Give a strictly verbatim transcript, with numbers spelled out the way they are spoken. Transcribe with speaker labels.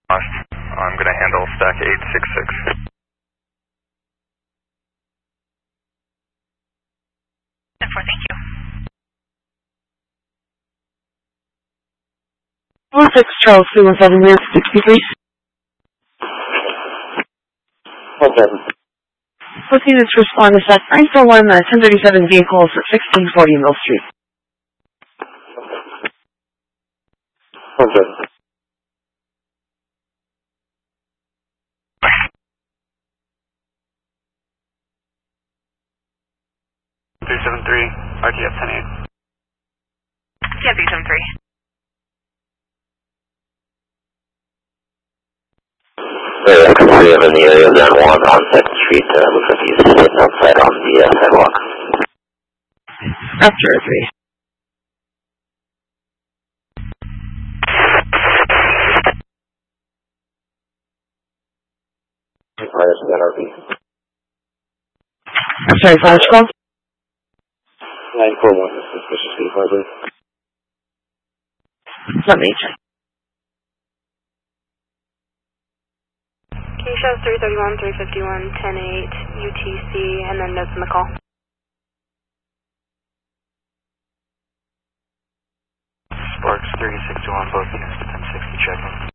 Speaker 1: I'm going to handle stack eight six six.
Speaker 2: ten four, thank you.
Speaker 3: four six Charles three one seven, rear sixty, please.
Speaker 4: Okay.
Speaker 3: Let's see this respond to set nine four one, uh, ten thirty-seven vehicles at sixteen forty Mill Street.
Speaker 4: Okay.
Speaker 1: three seven three, R T F ten eight.
Speaker 2: Yeah, three seven three.
Speaker 4: There are three of in the area of N one on second Street. Uh, looks like he's sitting outside on the uh, sidewalk.
Speaker 3: After three.
Speaker 4: Fires that R V.
Speaker 3: I'm sorry, flash call?
Speaker 4: nine four one, suspicious vehicle, I believe.
Speaker 3: Let me check.
Speaker 2: Can you show us three thirty-one, three fifty-one, ten eight, U T C, and then notes in the call?
Speaker 1: Sparks three sixty-one, both units to ten sixty, checking.